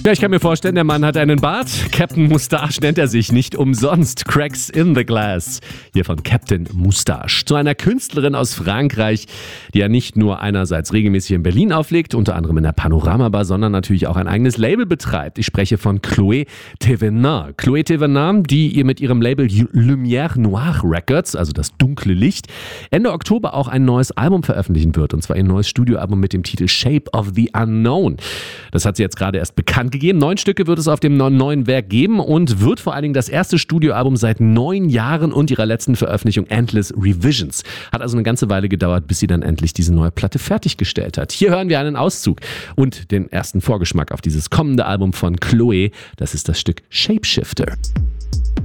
Ja, ich kann mir vorstellen, der Mann hat einen Bart. Captain Moustache nennt er sich nicht umsonst. Cracks in the Glass. Hier von Captain Moustache. Zu einer Künstlerin aus Frankreich, die ja nicht nur einerseits regelmäßig in Berlin auflegt, unter anderem in der Panorama-Bar, sondern natürlich auch ein eigenes Label betreibt. Ich spreche von Chloé Thévenin. Chloé Thévenin, die ihr mit ihrem Label Lumière Noire Records, also das dunkle Licht, Ende Oktober auch ein neues Album veröffentlichen wird. Und zwar ein neues Studioalbum mit dem Titel Shape of the Unknown. Das hat sie jetzt gerade erst bekannt gegeben. 9 Stücke wird es auf dem neuen Werk geben und wird vor allen Dingen das erste Studioalbum seit 9 Jahren und ihrer letzten Veröffentlichung Endless Revisions. Hat also eine ganze Weile gedauert, bis sie dann endlich diese neue Platte fertiggestellt hat. Hier hören wir einen Auszug und den ersten Vorgeschmack auf dieses kommende Album von Chloé. Das ist das Stück Shapeshifter.